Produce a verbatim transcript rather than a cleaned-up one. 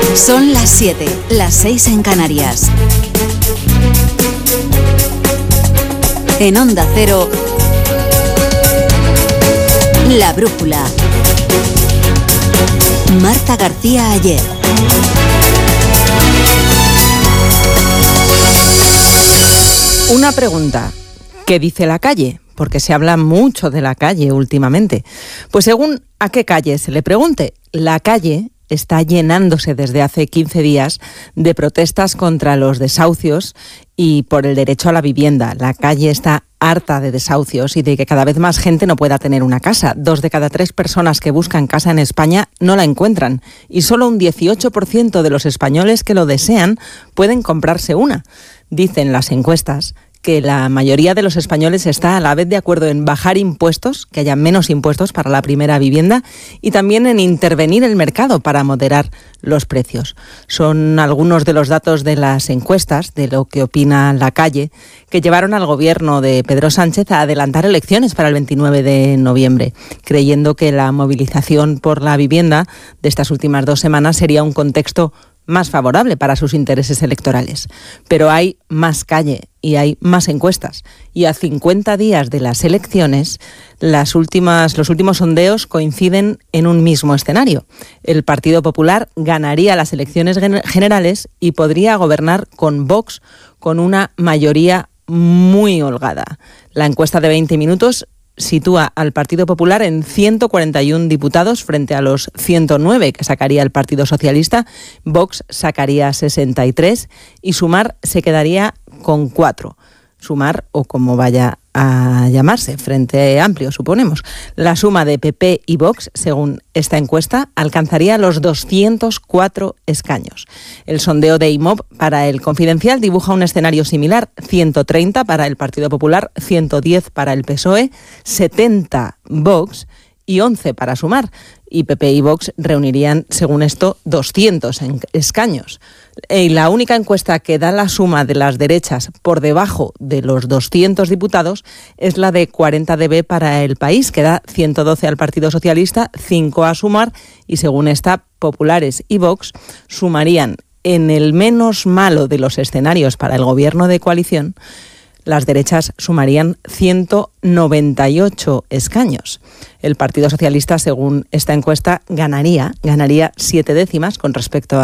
Son las siete, las seis en Canarias. En Onda Cero, La Brújula. Marta García Ayer. Una pregunta. ¿Qué dice la calle? Porque se habla mucho de la calle últimamente. Pues según a qué calle se le pregunte, la calle está llenándose desde hace quince días de protestas contra los desahucios y por el derecho a la vivienda. La calle está harta de desahucios y de que cada vez más gente no pueda tener una casa. Dos de cada tres personas que buscan casa en España no la encuentran y solo un dieciocho por ciento de los españoles que lo desean pueden comprarse una. Dicen las encuestas que la mayoría de los españoles está a la vez de acuerdo en bajar impuestos, que haya menos impuestos para la primera vivienda, y también en intervenir el mercado para moderar los precios. Son algunos de los datos de las encuestas, de lo que opina la calle, que llevaron al gobierno de Pedro Sánchez a adelantar elecciones para el veintinueve de noviembre, creyendo que la movilización por la vivienda de estas últimas dos semanas sería un contexto más favorable para sus intereses electorales. Pero hay más calle y hay más encuestas. Y a cincuenta días de las elecciones, las últimas, los últimos sondeos coinciden en un mismo escenario. El Partido Popular ganaría las elecciones generales y podría gobernar con Vox con una mayoría muy holgada. La encuesta de veinte minutos sitúa al Partido Popular en ciento cuarenta y uno diputados frente a los ciento nueve que sacaría el Partido Socialista. Vox sacaría sesenta y tres y Sumar se quedaría con cuatro. Sumar, o como vaya a llamarse, Frente Amplio, suponemos. La suma de P P y Vox, según esta encuesta, alcanzaría los doscientos cuatro escaños. El sondeo de I M O B para El Confidencial dibuja un escenario similar: ciento treinta para el Partido Popular, ciento diez para el P S O E, setenta Vox y once para Sumar. Y P P y Vox reunirían, según esto, doscientos escaños. Y la única encuesta que da la suma de las derechas por debajo de los doscientos diputados es la de cuarenta D B para El País, que da ciento doce al Partido Socialista, cinco a Sumar, y según esta, Populares y Vox sumarían, en el menos malo de los escenarios para el gobierno de coalición, las derechas sumarían ciento noventa y ocho escaños. El Partido Socialista, según esta encuesta, ganaría, ganaría siete décimas con respecto a